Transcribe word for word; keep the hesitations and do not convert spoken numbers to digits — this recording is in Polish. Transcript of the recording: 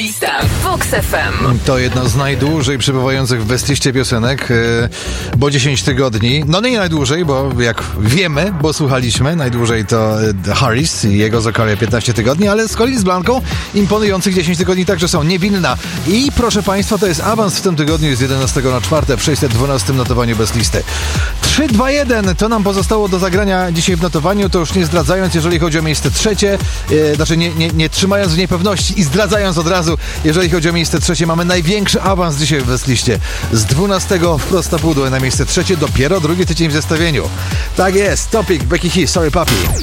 Lista w Vox F M. To jedna z najdłużej przebywających w Bestliście piosenek, yy, bo dziesięć tygodni. No nie najdłużej, bo jak wiemy, bo słuchaliśmy, najdłużej to yy, Harris i jego Zakaria piętnaście tygodni, ale z kolei z Blanką imponujących dziesięć tygodni także są. Niewinna. I proszę Państwa, to jest awans w tym tygodniu z jedenastego na czwarte w sześćset dwunastym notowaniu Bestlisty. trzy, dwa, jeden to nam pozostało do zagrania dzisiaj w notowaniu, to już nie zdradzając, jeżeli chodzi o miejsce trzecie, yy, znaczy nie, nie, nie trzymając w niepewności i zdradzając od razu, jeżeli chodzi o miejsce trzecie, mamy największy awans dzisiaj w Bestliście. Z dwunastego wprost na pudło na miejsce trzecie, dopiero drugi tydzień w zestawieniu. Tak jest, Topic, Becky Hill, Sorry Papi.